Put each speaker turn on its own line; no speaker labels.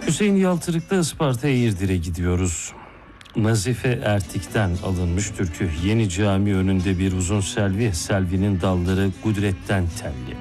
Hüseyin Yaltırık'ta Isparta Eğirdir'e gidiyoruz. Nazife Ertik'ten alınmış türkü. Yeni cami önünde bir uzun selvi, selvinin dalları kudretten telli.